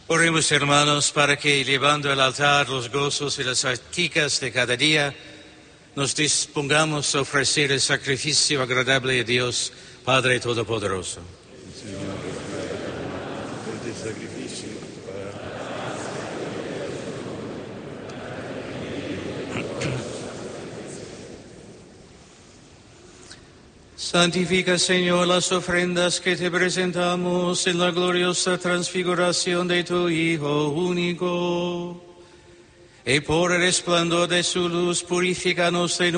Oremos, hermanos, para que, llevando al altar los gozos y las practicas de cada día, nos dispongamos a ofrecer el sacrificio agradable a Dios, Padre Todopoderoso. Santifica, Señor, las ofrendas que te presentamos en la gloriosa transfiguración de tu Hijo único, y por el resplandor de su luz purifícanos de